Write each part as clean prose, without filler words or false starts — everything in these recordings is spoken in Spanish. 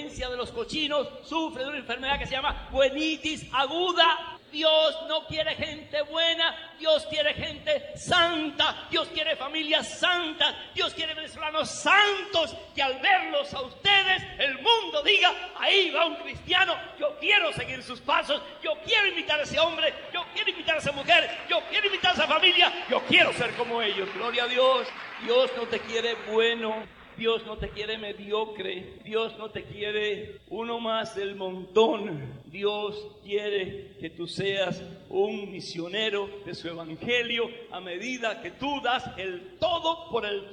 provincia de los cochinos, sufre de una enfermedad que se llama buenitis aguda. Dios no quiere gente buena, Dios quiere gente santa, Dios quiere familias santas, Dios quiere venezolanos santos, que al verlos a ustedes el mundo diga, ahí va un cristiano, yo quiero seguir sus pasos, yo quiero imitar a ese hombre, yo quiero imitar a esa mujer, yo quiero imitar a esa familia, yo quiero ser como ellos. Gloria a Dios. Dios no te quiere bueno, Dios no te quiere mediocre, Dios no te quiere uno más del montón. Dios quiere que tú seas un misionero de su evangelio a medida que tú das el todo,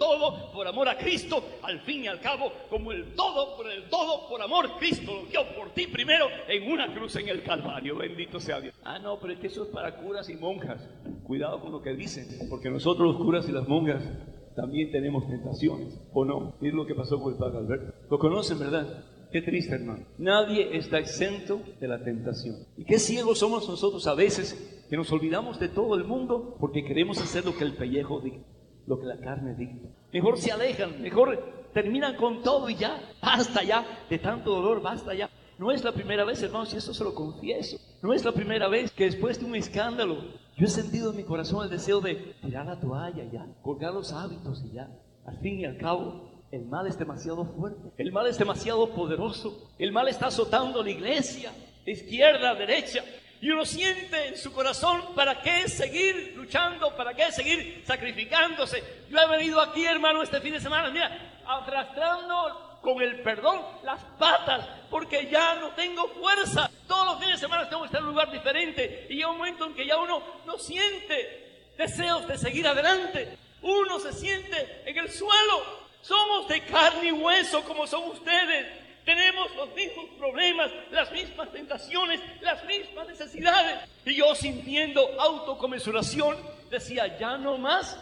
por amor a Cristo. Al fin y al cabo, como el todo, por amor, Cristo lo dio por ti primero en una cruz en el Calvario. Bendito sea Dios. No, pero es que eso es para curas y monjas. Cuidado con lo que dicen, porque nosotros los curas y las monjas también tenemos tentaciones, ¿o no? Es lo que pasó con el Padre Alberto. Lo conocen, ¿verdad? Qué triste, hermano. Nadie está exento de la tentación. Y qué ciegos somos nosotros a veces, que nos olvidamos de todo el mundo porque queremos hacer lo que el pellejo dicta, lo que la carne dicta. Mejor se alejan, mejor terminan con todo y ya. Basta ya de tanto dolor, basta ya. No es la primera vez, hermanos, y esto se lo confieso. No es la primera vez que después de un escándalo, yo he sentido en mi corazón el deseo de tirar la toalla ya, colgar los hábitos y ya. Al fin y al cabo, el mal es demasiado fuerte, el mal es demasiado poderoso, el mal está azotando la iglesia, de izquierda a derecha. Y uno siente en su corazón, ¿para qué seguir luchando? ¿Para qué seguir sacrificándose? Yo he venido aquí, hermano, este fin de semana, mira, arrastrando con el perdón las patas, porque ya no tengo fuerza. Todos los fines de semana tengo que estar en un lugar diferente, y llega un momento en que ya uno no siente deseos de seguir adelante. Uno se siente en el suelo. Somos de carne y hueso como son ustedes. Tenemos los mismos problemas, las mismas tentaciones, las mismas necesidades. Y yo, sintiendo autoconmiseración, decía, ya no más,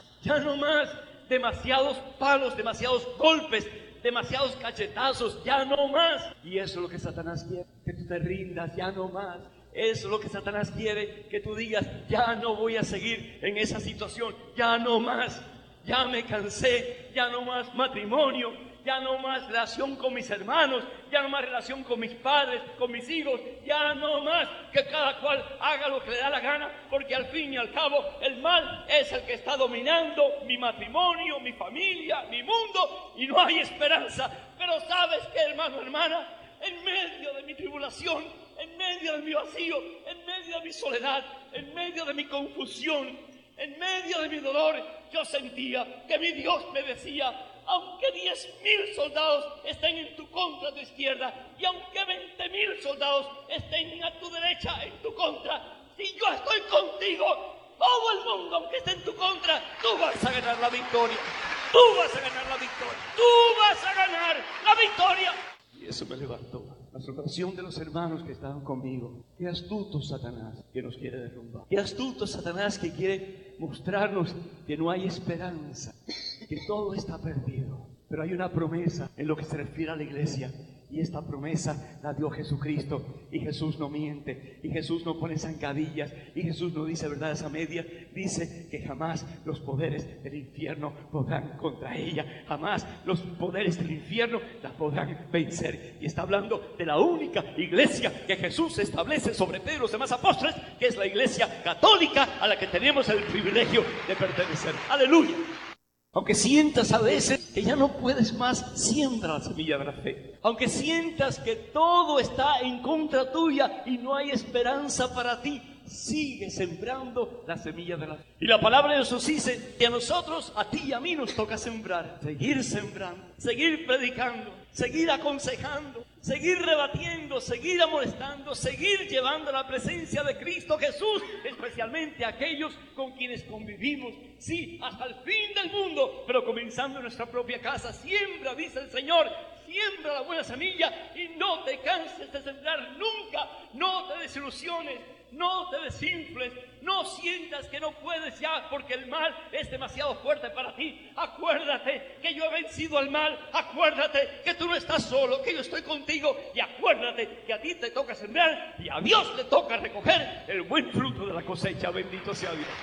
demasiados palos, demasiados golpes, demasiados cachetazos, ya no más. Y eso es lo que Satanás quiere, que tú te rindas, ya no más. Eso es lo que Satanás quiere, que tú digas, ya no voy a seguir en esa situación, ya no más, ya me cansé, ya no más matrimonio, ya no más relación con mis hermanos, ya no más relación con mis padres, con mis hijos, ya no más, que cada cual haga lo que le da la gana, porque al fin y al cabo el mal es el que está dominando mi matrimonio, mi familia, mi mundo, y no hay esperanza. Pero ¿sabes qué, hermano, hermana? En medio de mi tribulación, en medio de mi vacío, en medio de mi soledad, en medio de mi confusión, en medio de mi dolor, yo sentía que mi Dios me decía, aunque 10,000 soldados estén en tu contra, a tu izquierda, y aunque 20,000 soldados estén a tu derecha, en tu contra, si yo estoy contigo, todo el mundo, aunque esté en tu contra, tú vas a ganar la victoria. Tú vas a ganar la victoria. Tú vas a ganar la victoria. Y eso me levantó. La salvación de los hermanos que estaban conmigo. Qué astuto Satanás que nos quiere derrumbar. Qué astuto Satanás que quiere mostrarnos que no hay esperanza, que todo está perdido. Pero hay una promesa en lo que se refiere a la iglesia. Y esta promesa la dio Jesucristo. Y Jesús no miente. Y Jesús no pone zancadillas. Y Jesús no dice verdades a medias. Dice que jamás los poderes del infierno podrán contra ella. Jamás los poderes del infierno la podrán vencer. Y está hablando de la única iglesia que Jesús establece sobre Pedro y los demás apóstoles, que es la iglesia católica a la que tenemos el privilegio de pertenecer. ¡Aleluya! Aunque sientas a veces que ya no puedes más, siembra la semilla de la fe. Aunque sientas que todo está en contra tuya y no hay esperanza para ti, sigue sembrando la semilla de la fe. Y la palabra de Jesús dice que a nosotros, a ti y a mí nos toca sembrar, seguir sembrando, seguir predicando, seguir aconsejando, seguir rebatiendo, seguir amonestando, seguir llevando la presencia de Cristo Jesús, especialmente a aquellos con quienes convivimos, sí, hasta el fin del mundo, pero comenzando en nuestra propia casa. Siembra, dice el Señor, siembra la buena semilla y no te canses de sembrar nunca. No te desilusiones, no te desinfles, no sientas que no puedes ya porque el mal es demasiado fuerte para ti. Acuérdate que yo he vencido al mal, acuérdate que tú no estás solo, que yo estoy contigo, y acuérdate que a ti te toca sembrar y a Dios le toca recoger el buen fruto de la cosecha. Bendito sea Dios.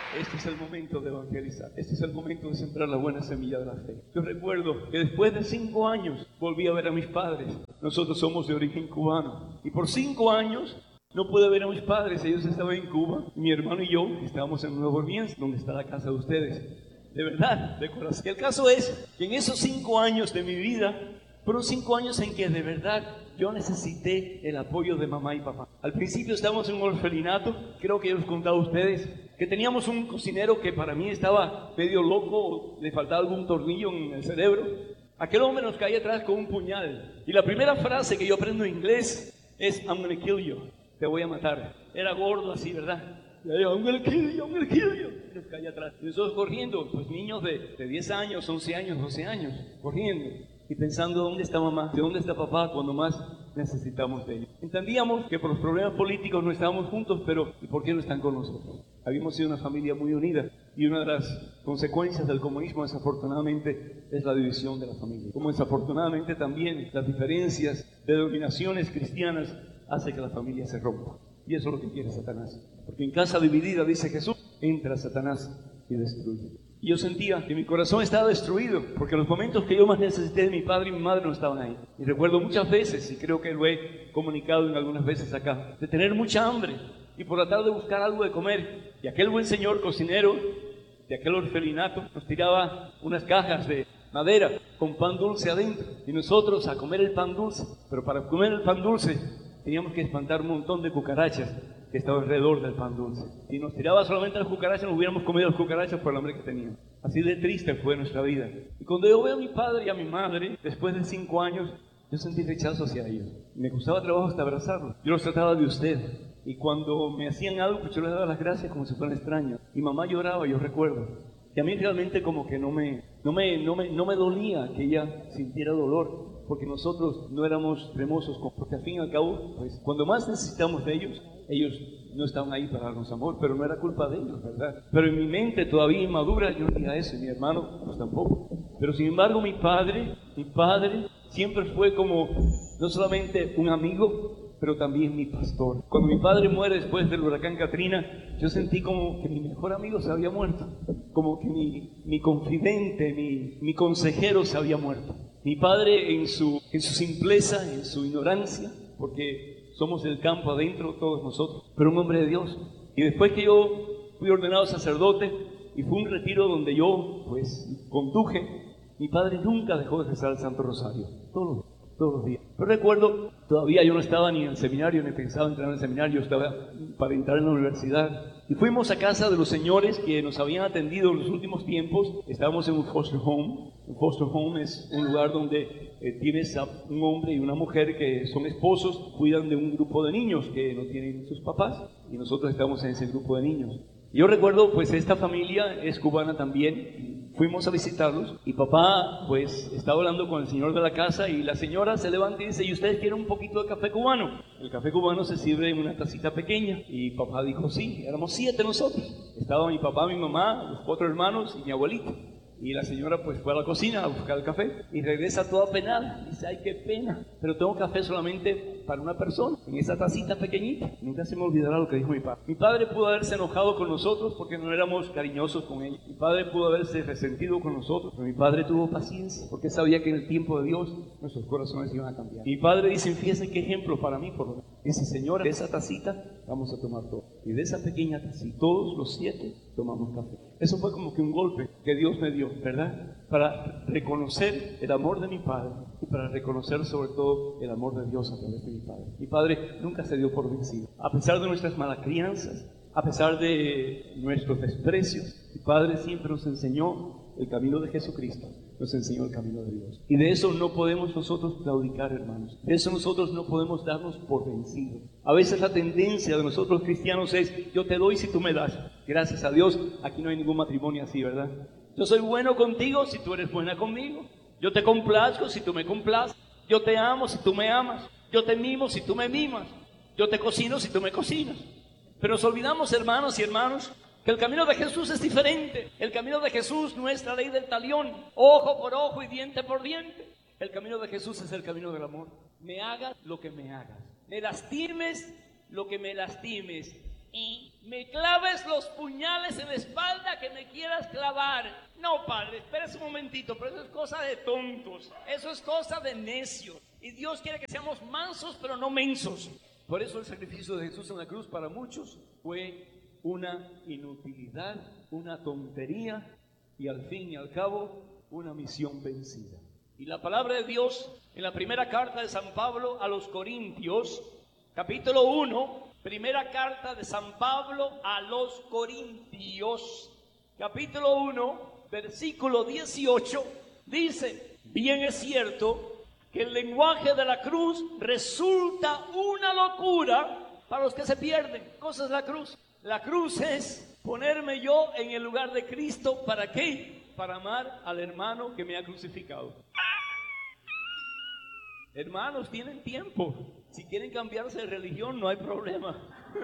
Este es el momento de evangelizar. Este es el momento de sembrar la buena semilla de la fe. Yo recuerdo que después de 5 años volví a ver a mis padres. Nosotros somos de origen cubano. Y por 5 años no pude ver a mis padres. Ellos estaban en Cuba. Mi hermano y yo estábamos en Nueva Orleans, donde está la casa de ustedes. De verdad, de corazón. Y el caso es que en esos 5 años de mi vida, fueron 5 años en que de verdad yo necesité el apoyo de mamá y papá. Al principio estábamos en un orfelinato, creo que yo les contaba a ustedes, que teníamos un cocinero que para mí estaba medio loco, le faltaba algún tornillo en el cerebro. Aquel hombre nos caía atrás con un puñal. Y la primera frase que yo aprendo en inglés es I'm gonna kill you, te voy a matar. Era gordo así, ¿verdad? Y yo, I'm gonna kill you, I'm gonna kill you. Y nos caía atrás. Y nosotros corriendo, pues niños de 10 años, 11 años, 12 años, corriendo. Y pensando, ¿dónde está mamá? ¿De dónde está papá cuando más necesitamos de ellos? Entendíamos que por los problemas políticos no estábamos juntos, pero ¿y por qué no están con nosotros? Habíamos sido una familia muy unida y una de las consecuencias del comunismo, desafortunadamente, es la división de la familia. Como desafortunadamente también las diferencias de denominaciones cristianas hacen que la familia se rompa. Y eso es lo que quiere Satanás. Porque en casa dividida, dice Jesús, entra Satanás y destruye. Y yo sentía que mi corazón estaba destruido, porque los momentos que yo más necesité de mi padre y mi madre no estaban ahí. Y recuerdo muchas veces, y creo que lo he comunicado en algunas veces acá, de tener mucha hambre y por tratar de buscar algo de comer. Y aquel buen señor cocinero de aquel orfelinato nos tiraba unas cajas de madera con pan dulce adentro. Y nosotros a comer el pan dulce. Pero para comer el pan dulce teníamos que espantar un montón de cucarachas que estaban alrededor del pan dulce. Si nos tiraba solamente las cucarachas, nos hubiéramos comido las cucarachas por el hambre que teníamos. Así de triste fue nuestra vida. Y cuando yo veo a mi padre y a mi madre, después de 5 años, yo sentí rechazo hacia ellos. Me costaba trabajo hasta abrazarlos. Yo los trataba de usted. Y cuando me hacían algo, pues yo les daba las gracias como si fueran extraños. Mi mamá lloraba, yo recuerdo. Y a mí realmente como que no me dolía que ella sintiera dolor, porque nosotros no éramos extremosos, porque al fin y al cabo, pues cuando más necesitamos de ellos no estaban ahí para darnos amor, pero no era culpa de ellos, ¿verdad? Pero en mi mente todavía inmadura yo diría eso, y mi hermano pues tampoco. Pero sin embargo mi padre siempre fue como no solamente un amigo, pero también mi pastor. Cuando mi padre muere después del huracán Katrina, yo sentí como que mi mejor amigo se había muerto, como que mi confidente, mi consejero se había muerto. Mi padre en su simpleza, en su ignorancia, porque somos del campo adentro todos nosotros, pero un hombre de Dios. Y después que yo fui ordenado sacerdote y fue un retiro donde yo pues conduje, mi padre nunca dejó de rezar el Santo Rosario, todos los días. Pero recuerdo, todavía yo no estaba ni en el seminario, ni pensaba entrar en el seminario, yo estaba para entrar en la universidad. Y fuimos a casa de los señores que nos habían atendido en los últimos tiempos. Estábamos en un foster home. Un foster home es un lugar donde tienes a un hombre y una mujer que son esposos, cuidan de un grupo de niños que no tienen sus papás, y nosotros estamos en ese grupo de niños. Y yo recuerdo, pues esta familia es cubana también. Fuimos a visitarlos y papá pues estaba hablando con el señor de la casa y la señora se levanta y dice, ¿y ustedes quieren un poquito de café cubano? El café cubano se sirve en una tacita pequeña y papá dijo sí, éramos 7 nosotros. Estaba mi papá, mi mamá, los 4 hermanos y mi abuelito. Y la señora pues fue a la cocina a buscar el café y regresa toda penada. Dice, ay, qué pena, pero tengo café solamente para una persona, en esa tacita pequeñita. Nunca se me olvidará lo que dijo mi padre. Mi padre pudo haberse enojado con nosotros porque no éramos cariñosos con él. Mi padre pudo haberse resentido con nosotros, pero mi padre tuvo paciencia porque sabía que en el tiempo de Dios nuestros corazones iban a cambiar. Mi padre dice, fíjense qué ejemplo para mí, por lo menos. Dice, señora, de esa tacita vamos a tomar todo. Y de esa pequeña tacita, todos los 7 tomamos café. Eso fue como que un golpe que Dios me dio, ¿verdad? Para reconocer el amor de mi padre y para reconocer sobre todo el amor de Dios a través de mi padre. Mi padre nunca se dio por vencido. A pesar de nuestras malas crianzas, a pesar de nuestros desprecios, mi padre siempre nos enseñó el camino de Jesucristo, nos enseñó el camino de Dios. Y de eso no podemos nosotros claudicar, hermanos. De eso nosotros no podemos darnos por vencidos. A veces la tendencia de nosotros cristianos es, yo te doy si tú me das. Gracias a Dios, aquí no hay ningún matrimonio así, ¿verdad? Yo soy bueno contigo si tú eres buena conmigo. Yo te complazco si tú me complaces. Yo te amo si tú me amas. Yo te mimo si tú me mimas. Yo te cocino si tú me cocinas. Pero nos olvidamos, hermanos y hermanos, que el camino de Jesús es diferente. El camino de Jesús no es la ley del talión, ojo por ojo y diente por diente. El camino de Jesús es el camino del amor. Me hagas lo que me hagas, me lastimes lo que me lastimes, me claves los puñales en la espalda que me quieras clavar. No, Padre, espérese un momentito, pero eso es cosa de tontos, eso es cosa de necios. Y Dios quiere que seamos mansos, pero no mensos. Por eso el sacrificio de Jesús en la cruz para muchos fue una inutilidad, una tontería y al fin y al cabo una misión vencida. Y la palabra de Dios en la primera carta de San Pablo a los Corintios, capítulo 1, primera carta de San Pablo a los Corintios, capítulo 1, versículo 18, dice: bien es cierto que el lenguaje de la cruz resulta una locura para los que se pierden. ¿Qué cosa es la cruz? La cruz es ponerme yo en el lugar de Cristo. ¿Para qué? Para amar al hermano que me ha crucificado. Hermanos, tienen tiempo. Si quieren cambiarse de religión, no hay problema.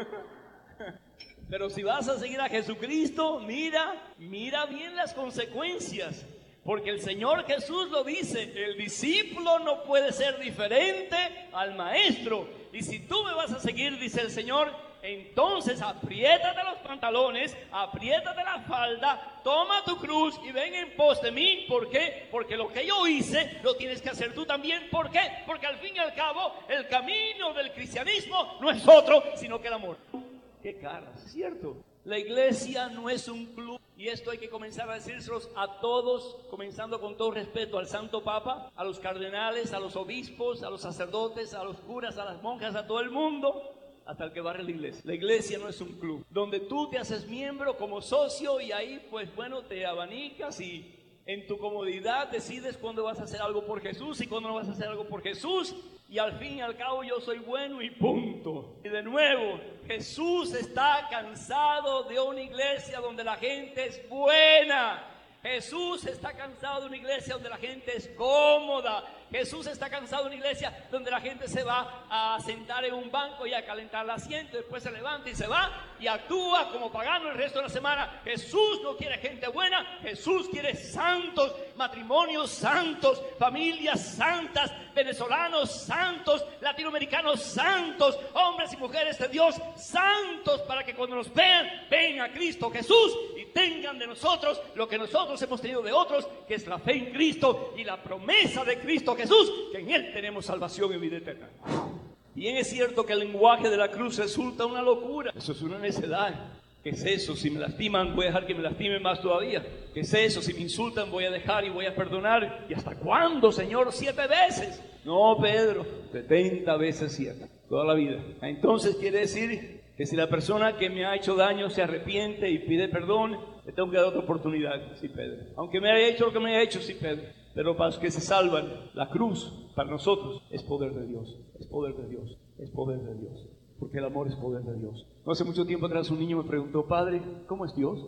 Pero si vas a seguir a Jesucristo, mira bien las consecuencias. Porque el Señor Jesús lo dice: el discípulo no puede ser diferente al maestro. Y si tú me vas a seguir, dice el Señor, entonces apriétate los pantalones, apriétate la falda, toma tu cruz y ven en pos de mí. ¿Por qué? Porque lo que yo hice lo tienes que hacer tú también. ¿Por qué? Porque al fin y al cabo el camino del cristianismo no es otro sino que el amor. Qué caras, es cierto. La iglesia no es un club, y esto hay que comenzar a decírselos a todos, comenzando con todo respeto al Santo Papa, a los cardenales, a los obispos, a los sacerdotes, a los curas, a las monjas, a todo el mundo, hasta el que barre la iglesia. La iglesia no es un club donde tú te haces miembro como socio y ahí pues bueno te abanicas y en tu comodidad decides cuándo vas a hacer algo por Jesús y cuándo no vas a hacer algo por Jesús, y al fin y al cabo yo soy bueno y punto. Y de nuevo, Jesús está cansado de una iglesia donde la gente es buena. Jesús está cansado de una iglesia donde la gente es cómoda. Jesús está cansado de una iglesia donde la gente se va a sentar en un banco y a calentar el asiento, después se levanta y se va y actúa como pagano el resto de la semana. Jesús no quiere gente buena, Jesús quiere santos, matrimonios santos, familias santas, venezolanos santos, latinoamericanos santos, hombres y mujeres de Dios santos, para que cuando nos vean a Cristo Jesús y tengan de nosotros lo que nosotros hemos tenido de otros, que es la fe en Cristo y la promesa de Cristo Jesús, que en Él tenemos salvación y vida eterna. Bien es cierto que el lenguaje de la cruz resulta una locura. Eso es una necedad. ¿Qué es eso? Si me lastiman, voy a dejar que me lastimen más todavía. ¿Qué es eso? Si me insultan, voy a dejar y voy a perdonar. ¿Y hasta cuándo, Señor? 7 veces. No, Pedro, 70 veces 7. Toda la vida. Entonces quiere decir que si la persona que me ha hecho daño se arrepiente y pide perdón, le tengo que dar otra oportunidad. Sí, Pedro. Aunque me haya hecho lo que me haya hecho, sí, Pedro. Pero para los que se salvan, la cruz para nosotros es poder de Dios, es poder de Dios, es poder de Dios, porque el amor es poder de Dios. No hace mucho tiempo atrás un niño me preguntó: Padre, ¿cómo es Dios?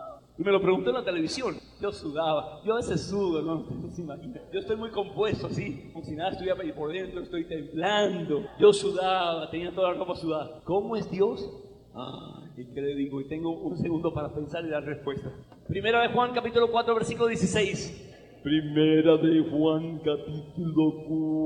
Y me lo preguntó en la televisión. Yo sudaba, yo a veces sudo, no se imagina. Yo estoy muy compuesto así, como si nada estuviera por dentro, estoy temblando. Yo sudaba, tenía toda la ropa sudada. ¿Cómo es Dios? ¿Y qué le digo? Y tengo un segundo para pensar y dar respuesta. Primera de Juan, capítulo 4, versículo 16. Primera de Juan, capítulo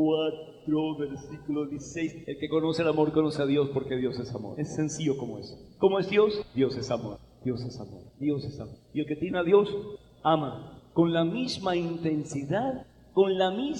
4, versículo 16. El que conoce el amor conoce a Dios, porque Dios es amor. Es sencillo como eso. ¿Cómo es Dios? Dios es amor. Dios es amor. Dios es amor. Y el que tiene a Dios, ama con la misma intensidad, con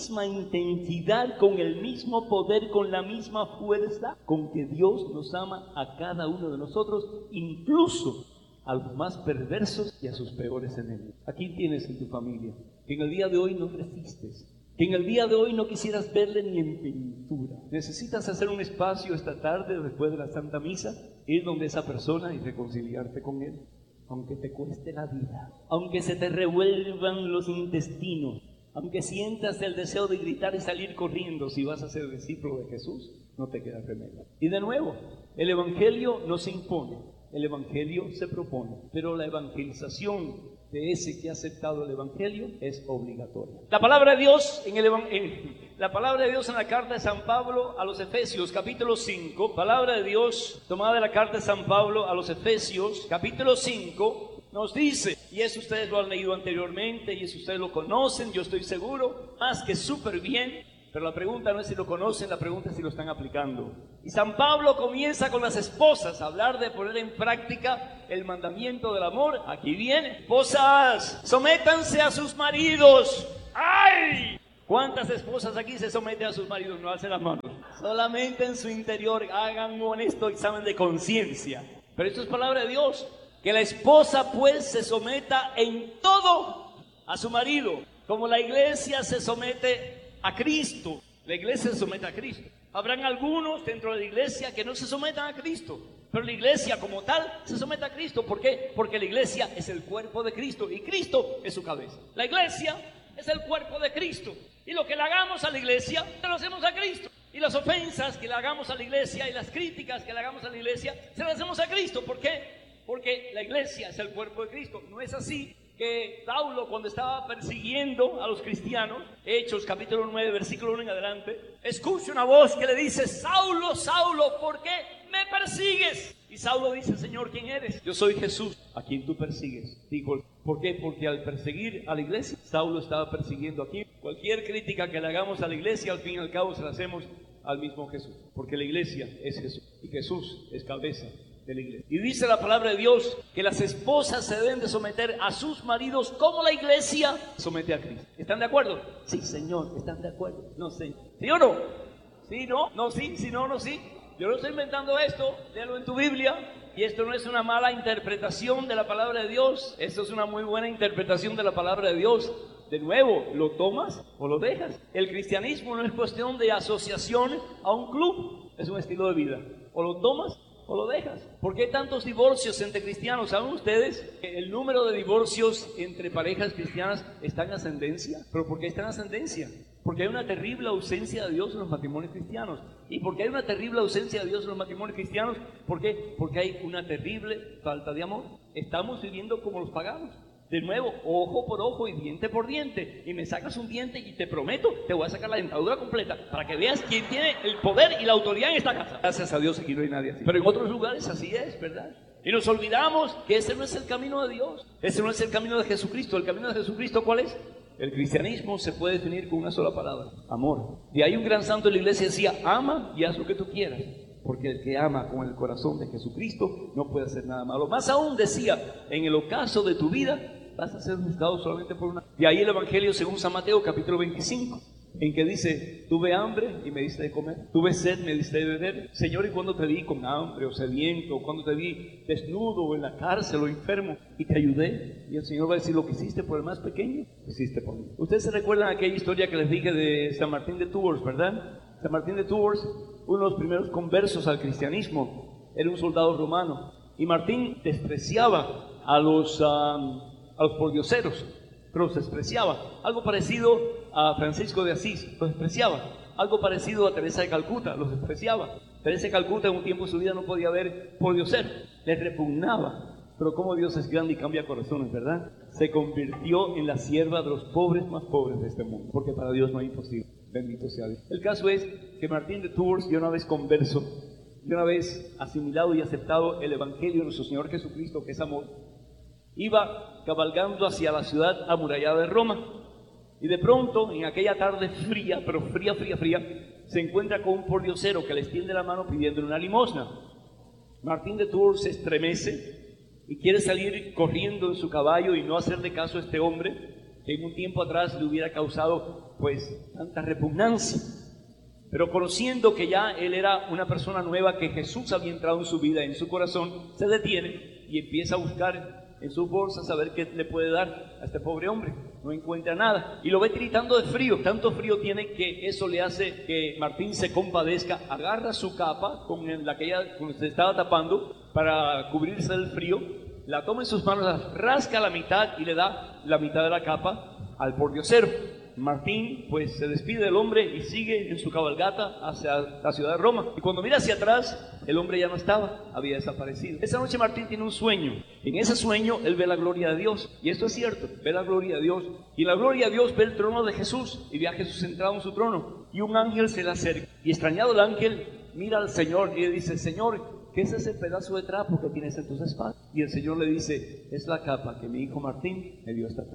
el mismo poder, con la misma fuerza con que Dios nos ama a cada uno de nosotros, incluso a los más perversos y a sus peores enemigos. Aquí tienes en tu familia que en el día de hoy no resistes, que en el día de hoy no quisieras verle ni en pintura. Necesitas hacer un espacio esta tarde después de la Santa Misa, ir donde esa persona y reconciliarte con él, aunque te cueste la vida, aunque se te revuelvan los intestinos, aunque sientas el deseo de gritar y salir corriendo. Si vas a ser discípulo de Jesús, no te queda remedio. Y de nuevo, el Evangelio no se impone, el Evangelio se propone, pero la evangelización de ese que ha aceptado el Evangelio es obligatoria. La palabra de Dios la palabra de Dios en la carta de San Pablo a los Efesios, capítulo 5, palabra de Dios tomada de la carta de San Pablo a los Efesios, capítulo 5, nos dice, y eso ustedes lo han leído anteriormente, y eso ustedes lo conocen, yo estoy seguro, más que súper bien, Pero la pregunta no es si lo conocen, la pregunta es si lo están aplicando. Y San Pablo comienza con las esposas a hablar de poner en práctica el mandamiento del amor. Aquí viene. Esposas, sométanse a sus maridos. ¡Ay! ¿Cuántas esposas aquí se someten a sus maridos? No alcen las manos. Solamente en su interior hagan un honesto examen de conciencia. Pero esto es palabra de Dios. Que la esposa pues se someta en todo a su marido. Como la iglesia se somete a Cristo. La iglesia se somete a Cristo. Habrán algunos dentro de la iglesia que no se sometan a Cristo, pero la iglesia como tal se somete a Cristo. ¿Por qué? Porque la iglesia es el cuerpo de Cristo y Cristo es su cabeza. La iglesia es el cuerpo de Cristo y lo que le hagamos a la iglesia, se lo hacemos a Cristo. Y las ofensas que le hagamos a la iglesia y las críticas que le hagamos a la iglesia, se las hacemos a Cristo. ¿Por qué? Porque la iglesia es el cuerpo de Cristo. No es así que Saulo, cuando estaba persiguiendo a los cristianos, Hechos capítulo 9, versículo 1 en adelante, escucha una voz que le dice: Saulo, Saulo, ¿por qué me persigues? Y Saulo dice: Señor, ¿quién eres? Yo soy Jesús, a quien tú persigues. Dijo, ¿por qué? Porque al perseguir a la iglesia, Saulo estaba persiguiendo aquí. Cualquier crítica que le hagamos a la iglesia, al fin y al cabo se la hacemos al mismo Jesús, porque la iglesia es Jesús y Jesús es cabeza de la iglesia. Y dice la palabra de Dios que las esposas se deben de someter a sus maridos como la iglesia somete a Cristo. ¿Están de acuerdo? Sí, Señor, ¿están de acuerdo? No, Señor. ¿Sí o no? ¿Sí, no? No, sí, si no, no, sí. Yo no estoy inventando esto, léalo en tu Biblia. Y esto no es una mala interpretación de la palabra de Dios, esto es una muy buena interpretación de la palabra de Dios. De nuevo, ¿lo tomas o lo dejas? El cristianismo no es cuestión de asociación a un club, es un estilo de vida. O lo tomas o lo dejas. ¿Por qué tantos divorcios entre cristianos? ¿Saben ustedes que el número de divorcios entre parejas cristianas está en ascendencia? ¿Pero por qué está en ascendencia? Porque hay una terrible ausencia de Dios en los matrimonios cristianos. ¿Y por qué hay una terrible ausencia de Dios en los matrimonios cristianos? ¿Por qué? Porque hay una terrible falta de amor. Estamos viviendo como los paganos. De nuevo, ojo por ojo y diente por diente. Y me sacas un diente y te prometo, te voy a sacar la dentadura completa para que veas quién tiene el poder y la autoridad en esta casa. Gracias a Dios aquí no hay nadie así. Pero en otros lugares así es, ¿verdad? Y nos olvidamos que ese no es el camino de Dios. Ese no es el camino de Jesucristo. ¿El camino de Jesucristo cuál es? El cristianismo se puede definir con una sola palabra: amor. Y hay un gran santo de la iglesia que decía: ama y haz lo que tú quieras. Porque el que ama con el corazón de Jesucristo no puede hacer nada malo. Más aún decía: en el ocaso de tu vida vas a ser juzgado solamente por una. De ahí el Evangelio según San Mateo capítulo 25, en que dice: tuve hambre y me diste de comer, tuve sed, me diste de beber. Señor, ¿y cuándo te vi con hambre o sediento? ¿O cuándo te vi desnudo o en la cárcel o enfermo y te ayudé? Y el Señor va a decir: lo que hiciste por el más pequeño, lo hiciste por mí. Ustedes se recuerdan aquella historia que les dije de San Martín de Tours, ¿verdad? San Martín de Tours, uno de los primeros conversos al cristianismo, era un soldado romano. Y Martín despreciaba a los pordioseros, pero los despreciaba. Algo parecido a Francisco de Asís, los despreciaba. Algo parecido a Teresa de Calcuta, los despreciaba. Teresa de Calcuta en un tiempo de su vida no podía ver pordiosero, les repugnaba. Pero como Dios es grande y cambia corazones, ¿verdad? Se convirtió en la sierva de los pobres más pobres de este mundo, porque para Dios no hay imposible. Bendito sea Dios. El caso es que Martín de Tours, ya una vez converso, ya una vez asimilado y aceptado el Evangelio de nuestro Señor Jesucristo, que es amor, iba cabalgando hacia la ciudad amurallada de Roma. Y de pronto, en aquella tarde fría, pero fría, se encuentra con un pordiosero que le extiende la mano pidiéndole una limosna. Martín de Tours se estremece y quiere salir corriendo en su caballo y no hacerle caso a este hombre que en un tiempo atrás le hubiera causado pues tanta repugnancia. Pero conociendo que ya él era una persona nueva, que Jesús había entrado en su vida, en su corazón, se detiene y empieza a buscar en sus bolsas a ver qué le puede dar a este pobre hombre. No encuentra nada y lo ve tiritando de frío. Tanto frío tiene que eso le hace que Martín se compadezca, agarra su capa con la que se estaba tapando para cubrirse del frío, la toma en sus manos, la rasca a la mitad y le da la mitad de la capa al pordiosero. Martín pues se despide del hombre y sigue en su cabalgata hacia la ciudad de Roma. Y cuando mira hacia atrás, el hombre ya no estaba, había desaparecido. Esa noche Martín tiene un sueño. En ese sueño él ve la gloria de Dios. Y esto es cierto, ve la gloria de Dios. Y la gloria de Dios ve el trono de Jesús. Y ve a Jesús sentado en su trono. Y un ángel se le acerca. Y extrañado el ángel mira al Señor y le dice: Señor, ¿qué es ese pedazo de trapo que tienes en tus espaldas? Y el Señor le dice: es la capa que mi hijo Martín me dio esta tarde.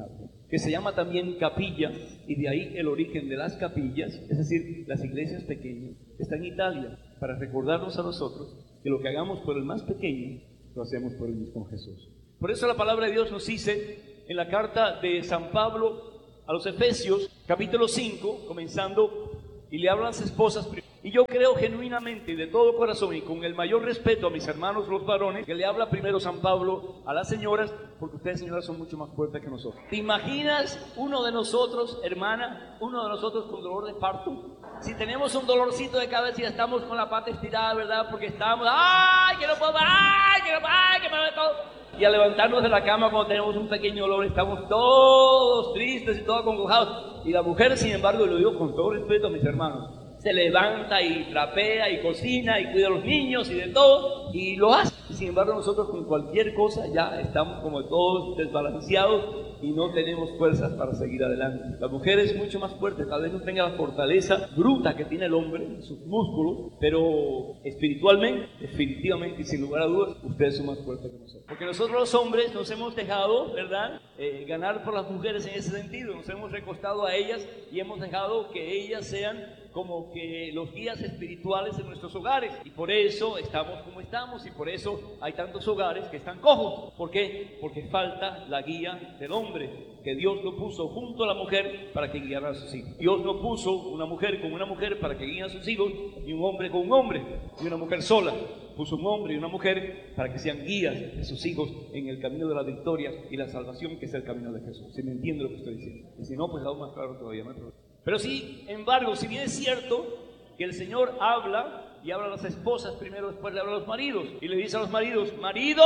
que se llama también capilla, y de ahí el origen de las capillas, es decir, las iglesias pequeñas, está en Italia, para recordarnos a nosotros que lo que hagamos por el más pequeño, lo hacemos por el mismo Jesús. Por eso la palabra de Dios nos dice en la carta de San Pablo a los Efesios, capítulo 5, comenzando, y le hablan a las esposas. Y yo creo genuinamente y de todo corazón y con el mayor respeto a mis hermanos los varones, que le habla primero San Pablo a las señoras, porque ustedes señoras son mucho más fuertes que nosotros. ¿Te imaginas uno de nosotros, hermana, uno de nosotros con dolor de parto? Si tenemos un dolorcito de cabeza y estamos con la pata estirada, ¿verdad? Porque estamos, ¡ay, que no puedo! ¡Ay, que no puedo! ¡Ay, que me duele todo! Y al levantarnos de la cama cuando tenemos un pequeño dolor, estamos todos tristes y todos acongojados. Y la mujer, sin embargo, y lo digo con todo respeto a mis hermanos, se levanta y trapea y cocina y cuida a los niños y de todo, y lo hace. Sin embargo, nosotros con cualquier cosa ya estamos como todos desbalanceados y no tenemos fuerzas para seguir adelante. La mujer es mucho más fuerte, tal vez no tenga la fortaleza bruta que tiene el hombre, sus músculos, pero espiritualmente, definitivamente y sin lugar a dudas, ustedes son más fuertes que nosotros. Porque nosotros los hombres nos hemos dejado, ¿verdad?, ganar por las mujeres en ese sentido. Nos hemos recostado a ellas y hemos dejado que ellas sean como que los guías espirituales en nuestros hogares, y por eso estamos como estamos, y por eso hay tantos hogares que están cojos. ¿Por qué? Porque falta la guía del hombre, que Dios lo puso junto a la mujer para que guiara a sus hijos. Dios no puso una mujer con una mujer para que guíen a sus hijos, ni un hombre con un hombre, ni una mujer sola. Puso un hombre y una mujer para que sean guías de sus hijos en el camino de la victoria y la salvación, que es el camino de Jesús. ¿Se me entiende lo que estoy diciendo? Y si no, pues aún más claro todavía, no hay problema. Pero sin embargo, si bien es cierto que el Señor habla, y habla a las esposas primero, después le habla a los maridos, y le dice a los maridos, maridos,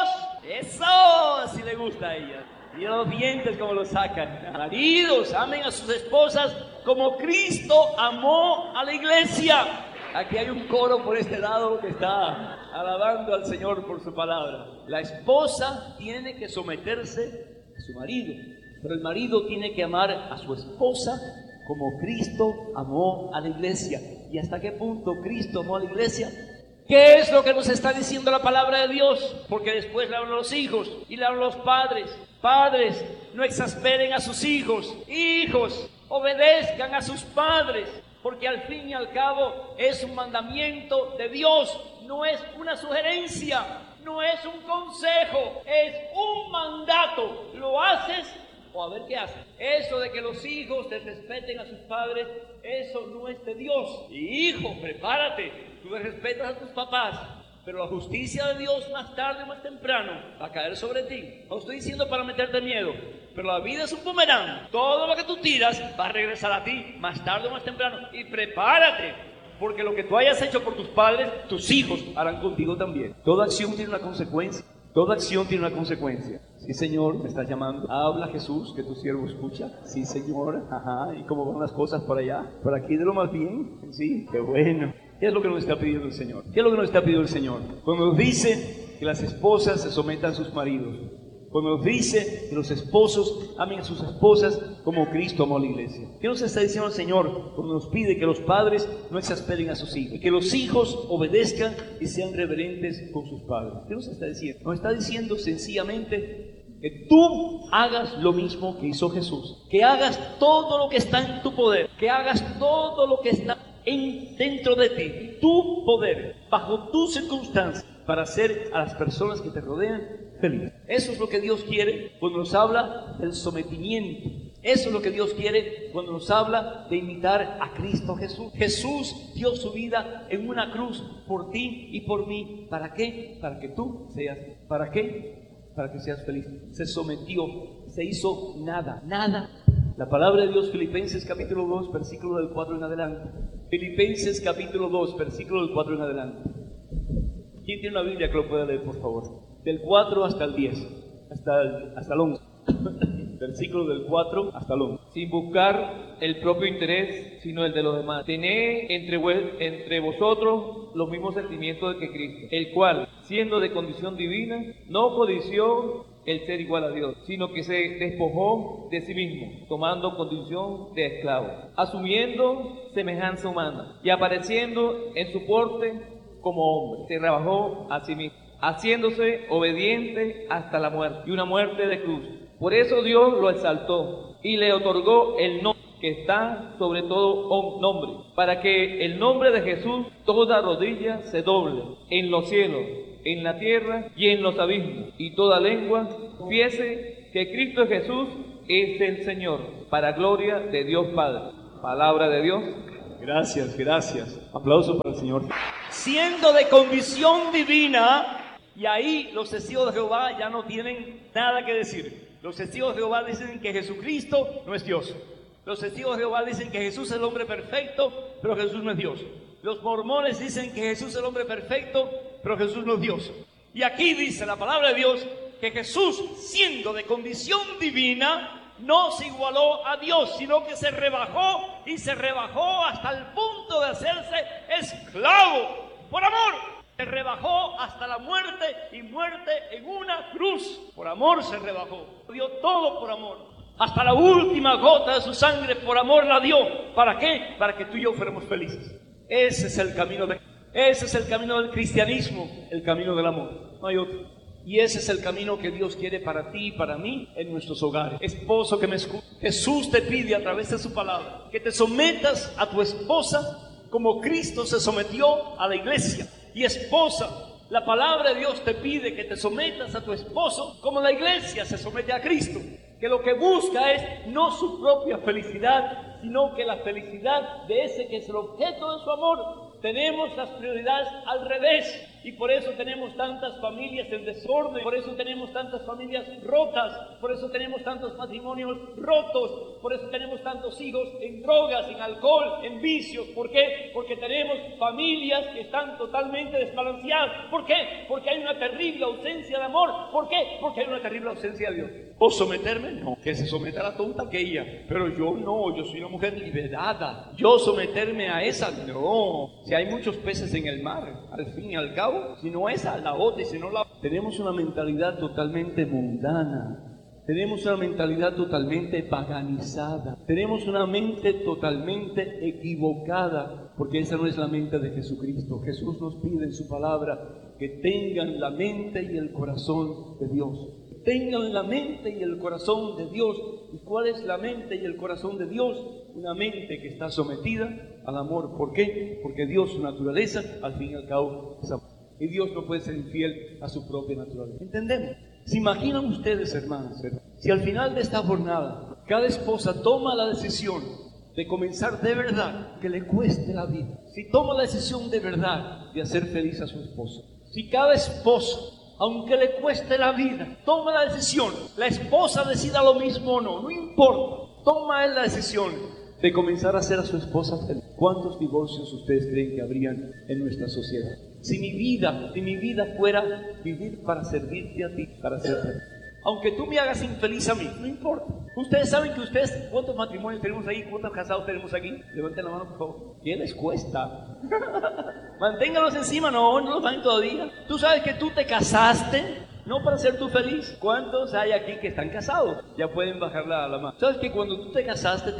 eso sí le gusta a ella. Y a los dientes como lo sacan. Maridos, amen a sus esposas como Cristo amó a la iglesia. Aquí hay un coro por este lado que está alabando al Señor por su palabra. La esposa tiene que someterse a su marido, pero el marido tiene que amar a su esposa como Cristo amó a la iglesia. ¿Y hasta qué punto Cristo amó a la iglesia? ¿Qué es lo que nos está diciendo la palabra de Dios? Porque después le hablan a los hijos y le hablan a los padres. Padres, no exasperen a sus hijos. Hijos, obedezcan a sus padres, porque al fin y al cabo es un mandamiento de Dios, no es una sugerencia, no es un consejo, es un mandato. Lo haces o a ver qué haces. Eso de que los hijos te respeten a sus padres, eso no es de Dios. Y hijo, prepárate, tú respetas a tus papás, pero la justicia de Dios más tarde o más temprano va a caer sobre ti. No estoy diciendo para meterte miedo, pero la vida es un boomerang. Todo lo que tú tiras va a regresar a ti más tarde o más temprano. Y prepárate, porque lo que tú hayas hecho por tus padres, tus hijos harán contigo también. Toda acción tiene una consecuencia. Toda acción tiene una consecuencia. Sí, Señor, me estás llamando. Habla, Jesús, que tu siervo escucha. Sí, Señor. Ajá. ¿Y cómo van las cosas por allá? Por aquí de lo más bien. Sí, qué bueno. ¿Qué es lo que nos está pidiendo el Señor? ¿Qué es lo que nos está pidiendo el Señor? Cuando nos dice que las esposas se sometan a sus maridos. Cuando nos dice que los esposos amen a sus esposas como Cristo amó a la iglesia. ¿Qué nos está diciendo el Señor cuando nos pide que los padres no exasperen a sus hijos? Que los hijos obedezcan y sean reverentes con sus padres. ¿Qué nos está diciendo? Nos está diciendo sencillamente que tú hagas lo mismo que hizo Jesús. Que hagas todo lo que está en tu poder. Que hagas todo lo que está dentro de ti. Tu poder, bajo tus circunstancias, para hacer a las personas que te rodean felices. Eso es lo que Dios quiere cuando nos habla del sometimiento. Eso es lo que Dios quiere cuando nos habla de imitar a Cristo Jesús. Jesús dio su vida en una cruz por ti y por mí. ¿Para qué? Para que tú seas. ¿Para qué? Para que seas feliz. Se sometió, se hizo nada, nada. La palabra de Dios, Filipenses capítulo 2, versículo del 4 en adelante. Filipenses capítulo 2, versículo del 4 en adelante. ¿Quién tiene una Biblia que lo pueda leer, por favor? Del 4 hasta el 10, hasta el 11. Versículo del 4 hasta el 11. Sin buscar el propio interés, sino el de los demás. Tened entre vosotros los mismos sentimientos que Cristo, el cual, siendo de condición divina, no codició el ser igual a Dios, sino que se despojó de sí mismo, tomando condición de esclavo, asumiendo semejanza humana y apareciendo en su porte como hombre, se rebajó a sí mismo, haciéndose obediente hasta la muerte, y una muerte de cruz. Por eso Dios lo exaltó y le otorgó el nombre que está sobre todo nombre, para que el nombre de Jesús toda rodilla se doble en los cielos, en la tierra y en los abismos, y toda lengua confiese que Cristo Jesús es el Señor, para gloria de Dios Padre. Palabra de Dios. Gracias, gracias. Aplauso para el Señor. Siendo de condición divina, y ahí los testigos de Jehová ya no tienen nada que decir. Los testigos de Jehová dicen que Jesucristo no es Dios. Los testigos de Jehová dicen que Jesús es el hombre perfecto, pero Jesús no es Dios. Los mormones dicen que Jesús es el hombre perfecto, pero Jesús no es Dios. Y aquí dice la palabra de Dios que Jesús, siendo de condición divina, no se igualó a Dios, sino que se rebajó y se rebajó hasta el punto de hacerse esclavo por amor. Se rebajó hasta la muerte y muerte en una cruz. Por amor se rebajó. Dio todo por amor. Hasta la última gota de su sangre por amor la dio. ¿Para qué? Para que tú y yo fuéramos felices. Ese es el camino del cristianismo, el camino del amor. No hay otro. Y ese es el camino que Dios quiere para ti y para mí en nuestros hogares. Esposo que me escucha, Jesús te pide a través de su palabra que te sometas a tu esposa como Cristo se sometió a la iglesia. Y esposa, la palabra de Dios te pide que te sometas a tu esposo como la iglesia se somete a Cristo. Que lo que busca es no su propia felicidad, sino que la felicidad de ese que es el objeto de su amor. Tenemos las prioridades al revés y por eso tenemos tantas familias en desorden, por eso tenemos tantas familias rotas, por eso tenemos tantos matrimonios rotos, por eso tenemos tantos hijos en drogas, en alcohol, en vicios. ¿Por qué? Porque tenemos familias que están totalmente desbalanceadas. ¿Por qué? Porque hay una terrible ausencia de amor. ¿Por qué? Porque hay una terrible ausencia de Dios. ¿O someterme? No, que se someta a la tonta aquella. Pero yo no, yo soy una mujer liberada. Yo someterme a esa, no. Si hay muchos peces en el mar, al fin y al cabo, si no esa, la otra, y si no la... Tenemos una mentalidad totalmente mundana. Tenemos una mentalidad totalmente paganizada. Tenemos una mente totalmente equivocada, porque esa no es la mente de Jesucristo. Jesús nos pide en su palabra que tengan la mente y el corazón de Dios. Tengan la mente y el corazón de Dios. ¿Y cuál es la mente y el corazón de Dios? Una mente que está sometida al amor. ¿Por qué? Porque Dios, su naturaleza, al fin y al cabo, es amor. Y Dios no puede ser infiel a su propia naturaleza. ¿Entendemos? ¿Se imaginan ustedes, hermanos, si al final de esta jornada cada esposa toma la decisión de comenzar de verdad, que le cueste la vida? Si toma la decisión de verdad de hacer feliz a su esposo. Si cada esposo, aunque le cueste la vida, toma la decisión, la esposa decida lo mismo o no, no importa, toma él la decisión de comenzar a hacer a su esposa feliz. ¿Cuántos divorcios ustedes creen que habrían en nuestra sociedad? Si mi vida fuera vivir para servirte a ti, para ser feliz. Aunque tú me hagas infeliz a mí, no importa. Ustedes saben que ustedes, ¿cuántos matrimonios tenemos ahí? ¿Cuántos casados tenemos aquí? Levanten la mano, por favor. ¿Qué les cuesta? Manténgalos encima, no los van todavía. Tú sabes que tú te casaste no para ser tú feliz. ¿Cuántos hay aquí que están casados? Ya pueden bajar la mano. ¿Sabes que cuando tú te casaste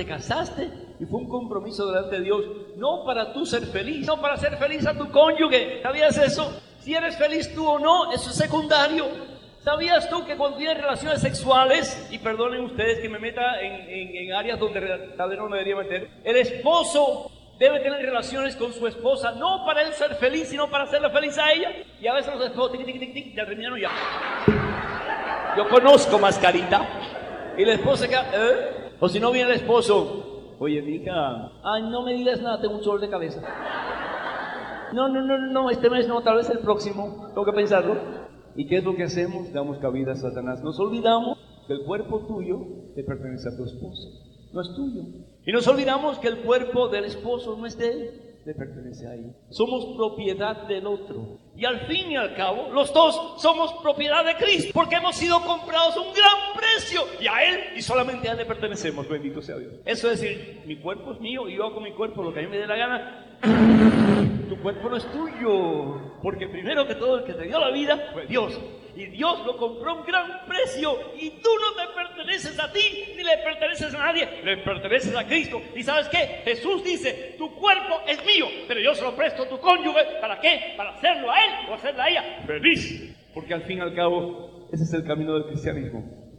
y fue un compromiso delante de Dios, no para tú ser feliz, no para ser feliz a tu cónyuge? ¿Sabías eso? Si eres feliz tú o no, eso es secundario. ¿Sabías tú que cuando tienes relaciones sexuales, y perdonen ustedes que me meta en áreas donde tal vez no me debería meter, el esposo debe tener relaciones con su esposa, no para él ser feliz, sino para hacerla feliz a ella? Y a veces los esposos, ya terminaron ya. Yo conozco mascarita. Y la esposa queda, O si no viene el esposo, oye, mija, ay, no me digas nada, tengo un dolor de cabeza. No, este mes no, tal vez el próximo, tengo que pensarlo. ¿Y qué es lo que hacemos? Damos cabida a Satanás. Nos olvidamos que el cuerpo tuyo te pertenece a tu esposo, no es tuyo. Y nos olvidamos que el cuerpo del esposo no es de él, le pertenece a él. Somos propiedad del otro. Y al fin y al cabo, los dos somos propiedad de Cristo, porque hemos sido comprados a un gran precio. Y a Él, y solamente a Él le pertenecemos, bendito sea Dios. Eso es decir, mi cuerpo es mío y yo hago mi cuerpo lo que a mí me dé la gana. Tu cuerpo no es tuyo, porque primero que todo el que te dio la vida fue Dios. Y Dios lo compró a un gran precio. Y tú no te perteneces a ti, ni le perteneces a nadie, le perteneces a Cristo. ¿Y sabes qué? Jesús dice, tu cuerpo es mío, pero yo se lo presto a tu cónyuge. ¿Para qué? Para hacerlo a él o hacerla a ella feliz. Porque al fin y al cabo, ese es el camino del cristianismo.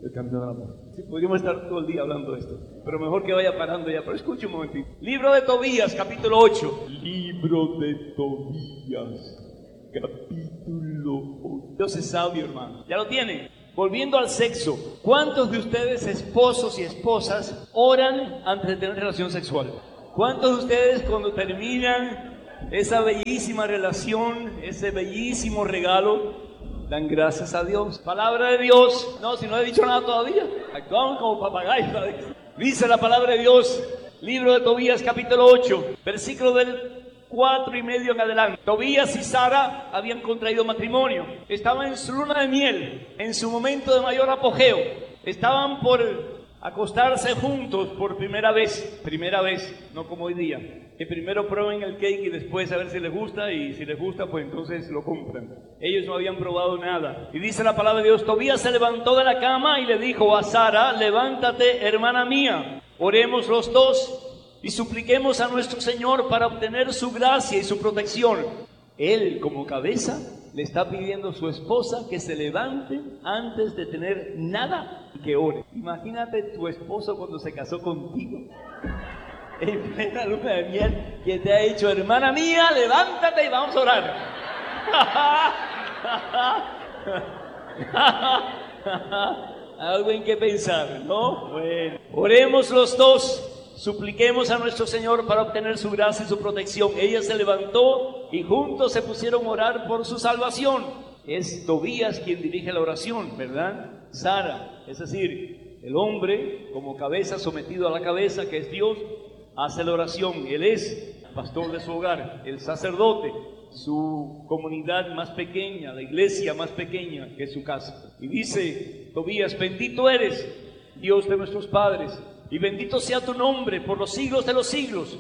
El camino del amor. Sí, podríamos estar todo el día hablando de esto, pero mejor que vaya parando ya. Pero escuche un momentito. Libro de Tobías, capítulo 8. Libro de Tobías, capítulo 8. Dios es sabio, hermano. ¿Ya lo tienen? Volviendo al sexo, ¿cuántos de ustedes, esposos y esposas, oran antes de tener relación sexual? ¿Cuántos de ustedes, cuando terminan esa bellísima relación, ese bellísimo regalo, dan gracias a Dios? Palabra de Dios. No, si no he dicho nada todavía. Actuamos como papagayos. Dice la palabra de Dios, libro de Tobías, capítulo 8, versículo del 4:30 en adelante. Tobías y Sara habían contraído matrimonio. Estaban en su luna de miel, en su momento de mayor apogeo. Estaban por acostarse juntos por primera vez, no como hoy día, que primero prueben el cake y después a ver si les gusta, y si les gusta pues entonces lo compran. Ellos no habían probado nada. Y dice la palabra de Dios, Tobías se levantó de la cama y le dijo a Sara, levántate, hermana mía, oremos los dos y supliquemos a nuestro Señor para obtener su gracia y su protección. Él, como cabeza, le está pidiendo a su esposa que se levante antes de tener nada y que ore. Imagínate tu esposo cuando se casó contigo, en plena luna de miel, que te ha dicho, hermana mía, levántate y vamos a orar. Algo en que pensar, ¿no? Bueno, oremos los dos. Supliquemos a nuestro Señor para obtener su gracia y su protección. Ella se levantó y juntos se pusieron a orar por su salvación. Es Tobías quien dirige la oración, ¿verdad? Sara, es decir, el hombre como cabeza sometido a la cabeza que es Dios, hace la oración. Él es pastor de su hogar, el sacerdote, su comunidad más pequeña, la iglesia más pequeña que es su casa. Y dice Tobías, bendito eres, Dios de nuestros padres, y bendito sea tu nombre por los siglos de los siglos.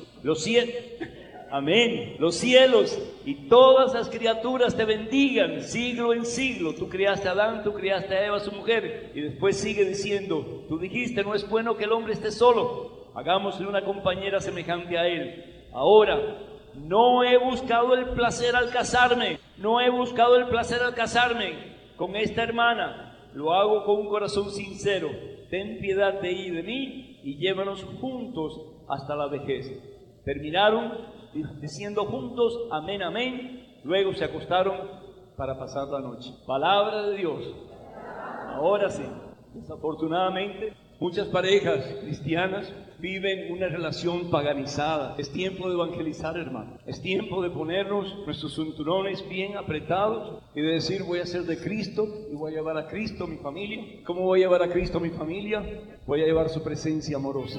Amén. Los cielos y todas las criaturas te bendigan siglo en siglo. Tú criaste a Adán, tú criaste a Eva, su mujer. Y después sigue diciendo, tú dijiste, no es bueno que el hombre esté solo. Hagámosle una compañera semejante a él. Ahora, no he buscado el placer al casarme. No he buscado el placer al casarme con esta hermana. Lo hago con un corazón sincero. Ten piedad de ella y de mí y llévanos juntos hasta la vejez. Terminaron diciendo juntos, amén, amén. Luego se acostaron para pasar la noche. Palabra de Dios. Ahora sí, desafortunadamente, muchas parejas cristianas viven una relación paganizada. Es tiempo de evangelizar, hermano. Es tiempo de ponernos nuestros cinturones bien apretados y de decir, voy a ser de Cristo y voy a llevar a Cristo a mi familia. ¿Cómo voy a llevar a Cristo a mi familia? Voy a llevar su presencia amorosa.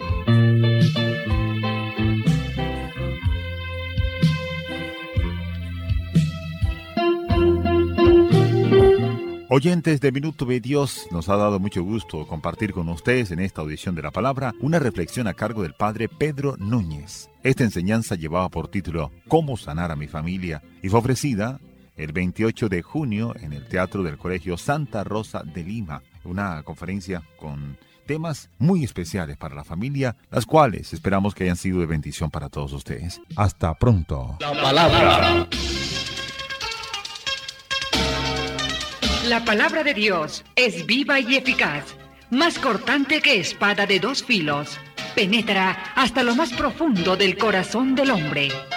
Oyentes de Minuto de Dios, nos ha dado mucho gusto compartir con ustedes en esta audición de la palabra una reflexión a cargo del padre Pedro Núñez. Esta enseñanza llevaba por título ¿Cómo sanar a mi familia? Y fue ofrecida el 28 de junio en el Teatro del Colegio Santa Rosa de Lima. Una conferencia con temas muy especiales para la familia, las cuales esperamos que hayan sido de bendición para todos ustedes. Hasta pronto. La palabra. La palabra de Dios es viva y eficaz, más cortante que espada de dos filos. Penetra hasta lo más profundo del corazón del hombre